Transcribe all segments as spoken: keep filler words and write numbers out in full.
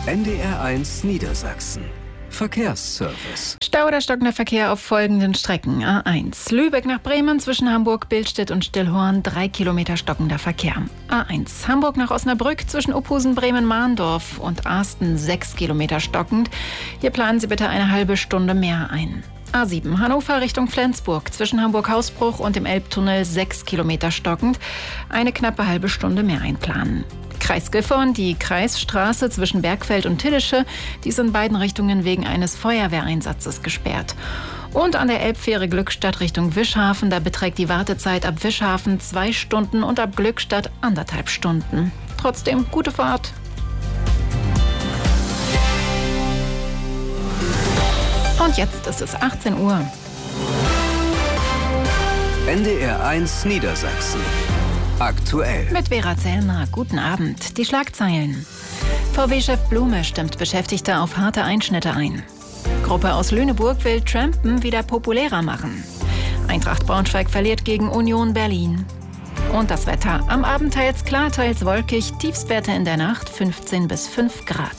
N D R eins Niedersachsen. Verkehrsservice. Stau oder stockender Verkehr auf folgenden Strecken. A eins. Lübeck nach Bremen zwischen Hamburg, Billstedt und Stillhorn. Drei Kilometer stockender Verkehr. A eins. Hamburg nach Osnabrück zwischen Uphusen, Bremen, Mahndorf und Arsten. Sechs Kilometer stockend. Hier planen Sie bitte eine halbe Stunde mehr ein. A sieben. Hannover Richtung Flensburg zwischen Hamburg-Hausbruch und dem Elbtunnel. Sechs Kilometer stockend. Eine knappe halbe Stunde mehr einplanen. Kreis Gifhorn, die Kreisstraße zwischen Bergfeld und Tillische, die ist in beiden Richtungen wegen eines Feuerwehreinsatzes gesperrt. Und an der Elbfähre Glückstadt Richtung Wischhafen, da beträgt die Wartezeit ab Wischhafen zwei Stunden und ab Glückstadt anderthalb Stunden. Trotzdem gute Fahrt. Und jetzt ist es achtzehn Uhr. N D R eins Niedersachsen. Aktuell. Mit Vera Zellner. Guten Abend. Die Schlagzeilen. V W-Chef Blume stimmt Beschäftigte auf harte Einschnitte ein. Gruppe aus Lüneburg will Trampen wieder populärer machen. Eintracht Braunschweig verliert gegen Union Berlin. Und das Wetter. Am Abend teils klar, teils wolkig. Tiefstwerte in der Nacht fünfzehn bis fünf Grad.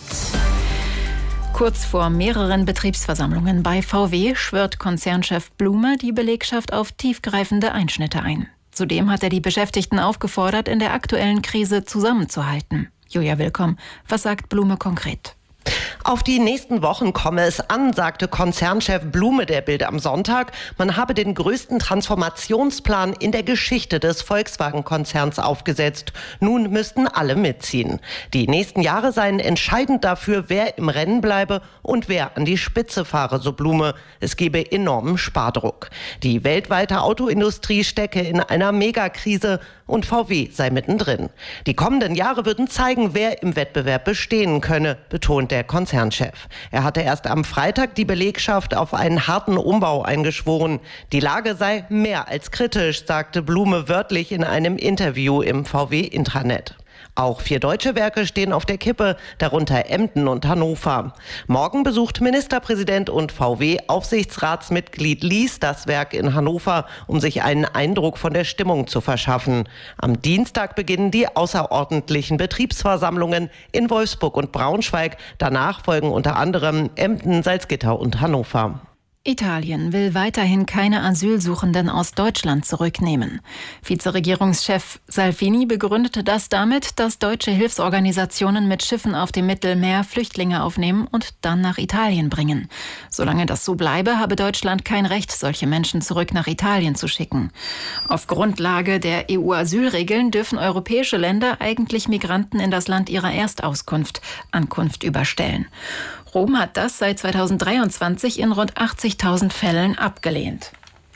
Kurz vor mehreren Betriebsversammlungen bei V W schwört Konzernchef Blume die Belegschaft auf tiefgreifende Einschnitte ein. Zudem hat er die Beschäftigten aufgefordert, in der aktuellen Krise zusammenzuhalten. Julia Willkomm, was sagt Blume konkret? Auf die nächsten Wochen komme es an, sagte Konzernchef Blume der Bild am Sonntag. Man habe den größten Transformationsplan in der Geschichte des Volkswagen-Konzerns aufgesetzt. Nun müssten alle mitziehen. Die nächsten Jahre seien entscheidend dafür, wer im Rennen bleibe und wer an die Spitze fahre, so Blume. Es gebe enormen Spardruck. Die weltweite Autoindustrie stecke in einer Megakrise und V W sei mittendrin. Die kommenden Jahre würden zeigen, wer im Wettbewerb bestehen könne, betont der Konzernchef. Er hatte erst am Freitag die Belegschaft auf einen harten Umbau eingeschworen. Die Lage sei mehr als kritisch, sagte Blume wörtlich in einem Interview im V W-Intranet. Auch vier deutsche Werke stehen auf der Kippe, darunter Emden und Hannover. Morgen besucht Ministerpräsident und V W-Aufsichtsratsmitglied Lies das Werk in Hannover, um sich einen Eindruck von der Stimmung zu verschaffen. Am Dienstag beginnen die außerordentlichen Betriebsversammlungen in Wolfsburg und Braunschweig. Danach folgen unter anderem Emden, Salzgitter und Hannover. Italien will weiterhin keine Asylsuchenden aus Deutschland zurücknehmen. Vizeregierungschef Salvini begründete das damit, dass deutsche Hilfsorganisationen mit Schiffen auf dem Mittelmeer Flüchtlinge aufnehmen und dann nach Italien bringen. Solange das so bleibe, habe Deutschland kein Recht, solche Menschen zurück nach Italien zu schicken. Auf Grundlage der E U-Asylregeln dürfen europäische Länder eigentlich Migranten in das Land ihrer Erstauskunft, Ankunft überstellen. Rom hat das seit zweitausenddreiundzwanzig in rund achtzigtausend Fällen abgelehnt.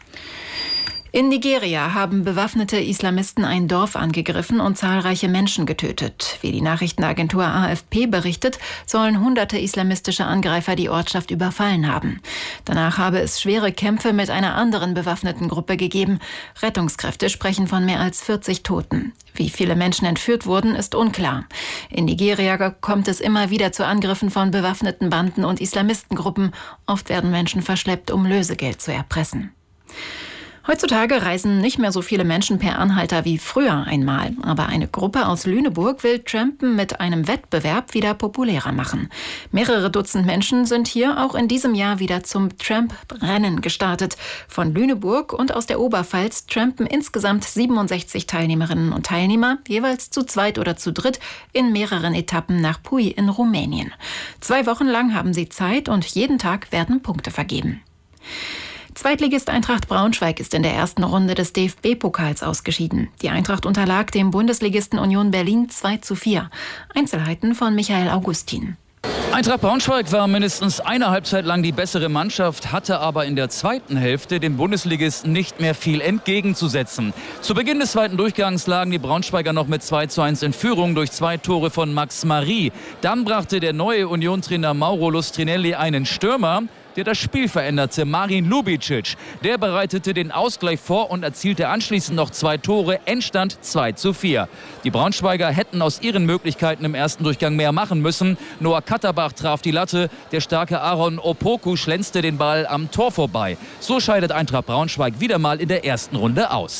In Nigeria haben bewaffnete Islamisten ein Dorf angegriffen und zahlreiche Menschen getötet. Wie die Nachrichtenagentur A F P berichtet, sollen hunderte islamistische Angreifer die Ortschaft überfallen haben. Danach habe es schwere Kämpfe mit einer anderen bewaffneten Gruppe gegeben. Rettungskräfte sprechen von mehr als vierzig Toten. Wie viele Menschen entführt wurden, ist unklar. In Nigeria kommt es immer wieder zu Angriffen von bewaffneten Banden und Islamistengruppen. Oft werden Menschen verschleppt, um Lösegeld zu erpressen. Heutzutage reisen nicht mehr so viele Menschen per Anhalter wie früher einmal. Aber eine Gruppe aus Lüneburg will Trampen mit einem Wettbewerb wieder populärer machen. Mehrere Dutzend Menschen sind hier auch in diesem Jahr wieder zum Tramp-Rennen gestartet. Von Lüneburg und aus der Oberpfalz trampen insgesamt siebenundsechzig Teilnehmerinnen und Teilnehmer, jeweils zu zweit oder zu dritt, in mehreren Etappen nach Pui in Rumänien. Zwei Wochen lang haben sie Zeit und jeden Tag werden Punkte vergeben. Zweitligist Eintracht Braunschweig ist in der ersten Runde des D F B-Pokals ausgeschieden. Die Eintracht unterlag dem Bundesligisten Union Berlin zwei zu vier. Einzelheiten von Michael Augustin. Eintracht Braunschweig war mindestens eine Halbzeit lang die bessere Mannschaft, hatte aber in der zweiten Hälfte dem Bundesligisten nicht mehr viel entgegenzusetzen. Zu Beginn des zweiten Durchgangs lagen die Braunschweiger noch mit zwei zu eins in Führung durch zwei Tore von Max Marie. Dann brachte der neue Union-Trainer Mauro Lustrinelli einen Stürmer, der das Spiel veränderte, Marin Lubicic. Der bereitete den Ausgleich vor und erzielte anschließend noch zwei Tore. Endstand zwei zu vier. Die Braunschweiger hätten aus ihren Möglichkeiten im ersten Durchgang mehr machen müssen. Noah Katterbach traf die Latte. Der starke Aaron Opoku schlänzte den Ball am Tor vorbei. So scheidet Eintracht Braunschweig wieder mal in der ersten Runde aus.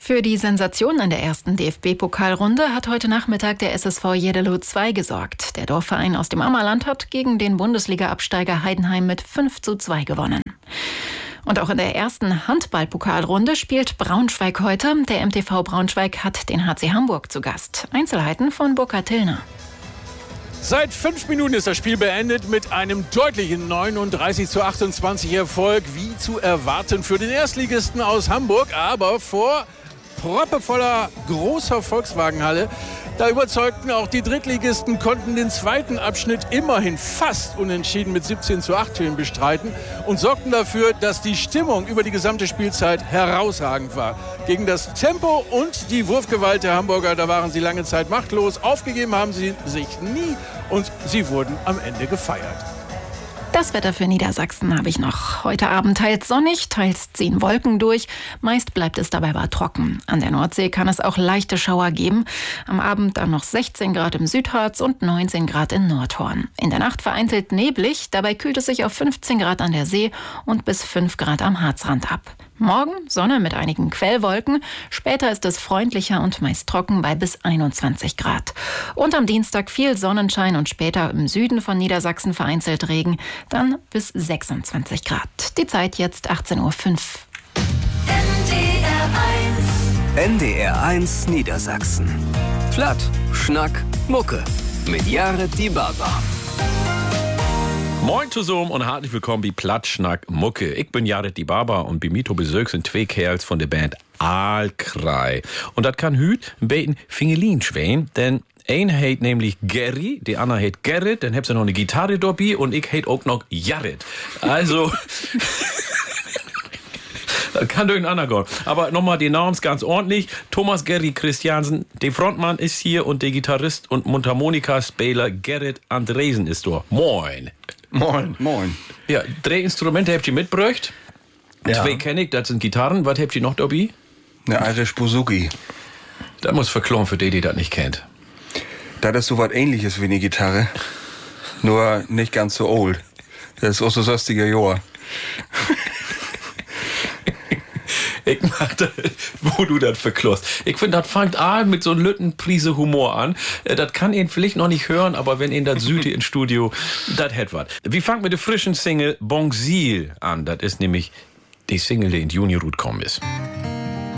Für die Sensation in der ersten D F B-Pokalrunde hat heute Nachmittag der S S V Jeddelo zwei gesorgt. Der Dorfverein aus dem Ammerland hat gegen den Bundesliga-Absteiger Heidenheim mit fünf zu zwei gewonnen. Und auch in der ersten Handball-Pokalrunde spielt Braunschweig heute. Der M T V Braunschweig hat den H C Hamburg zu Gast. Einzelheiten von Burkhard Tillner. Seit fünf Minuten ist das Spiel beendet mit einem deutlichen neununddreißig zu achtundzwanzig Erfolg, wie zu erwarten für den Erstligisten aus Hamburg, aber vor proppevoller großer Volkswagenhalle. Da überzeugten auch die Drittligisten, konnten den zweiten Abschnitt immerhin fast unentschieden mit siebzehn zu acht bestreiten und sorgten dafür, dass die Stimmung über die gesamte Spielzeit herausragend war. Gegen das Tempo und die Wurfgewalt der Hamburger, da waren sie lange Zeit machtlos. Aufgegeben haben sie sich nie und sie wurden am Ende gefeiert. Das Wetter für Niedersachsen habe ich noch. Heute Abend teils sonnig, teils ziehen Wolken durch. Meist bleibt es dabei aber trocken. An der Nordsee kann es auch leichte Schauer geben. Am Abend dann noch sechzehn Grad im Südharz und neunzehn Grad in Nordhorn. In der Nacht vereinzelt neblig. Dabei kühlt es sich auf fünfzehn Grad an der See und bis fünf Grad am Harzrand ab. Morgen Sonne mit einigen Quellwolken. Später ist es freundlicher und meist trocken bei bis einundzwanzig Grad. Und am Dienstag viel Sonnenschein und später im Süden von Niedersachsen vereinzelt Regen. Dann bis sechsundzwanzig Grad. Die Zeit jetzt achtzehn Uhr fünf. N D R eins Niedersachsen. Platt, Schnack, Mucke. Mit Jared Die Baba. Moin zusammen und herzlich willkommen bei Plattschnack Mucke. Ich bin Jared Die Baba und bei mir Besuch sind zwei Kerls von der Band Aalkrei. Und das kann hüt ein bisschen Fingelin schwähen, denn ein heit nämlich Gary, der andere heit Gerrit, dann habt ihr noch eine Gitarre dabei und ich heit auch noch Jared. Also, das kann durch ein anderer gehen. Aber nochmal die Namen ganz ordentlich. Thomas Gary Christiansen, der Frontmann ist hier und der Gitarrist und Mundharmonika-Spieler Gerrit Andresen ist da. Moin. Moin. Moin. Ja, drei Instrumente habt ihr mitgebracht. Ja. Zwei kenne ich, das sind Gitarren. Was habt ihr noch dabei? Eine alte Buzuki. Das muss verkloren für die, die das nicht kennt. Das ist so was Ähnliches wie eine Gitarre. Nur nicht ganz so old. Das ist auch so sechziger Jahre. Ich mag das, wo du das verklorst. Ich finde, das fängt an mit so einer lütten Prise Humor an. Das kann ihn vielleicht noch nicht hören, aber wenn ihn das Süde ins Studio, das hätt was. Wir fangen mit der frischen Single Bonxil an. Das ist nämlich die Single, die in Juni rausgekommen ist.